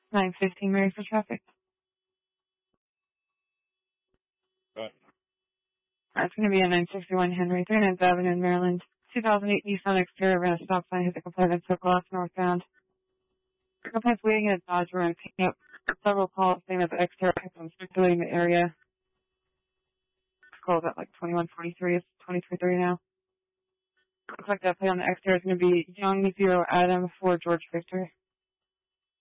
915 Mary for traffic. Right. It's going to be a 961 Henry, 39th Avenue in Maryland. 2008 Nissan Xterra ran a stop sign, hit the complainant, took off northbound. The complainant's waiting at a Dodge Ram, picking up several calls saying that the Xterra kept on circulating the area. This call's at like 2143, it's 2330 now. Looks like that plate on the Xterra is going to be Young 0 Adam 4 George Victor.